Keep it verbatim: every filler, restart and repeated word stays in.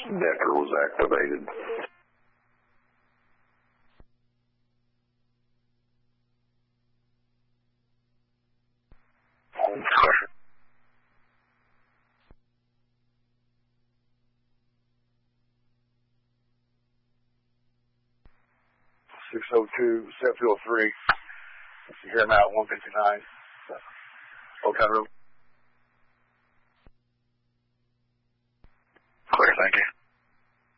Decker was activated. six oh two, seven two oh three. You hear him out, one fifty-nine. Old Town Road. Clear, thank you.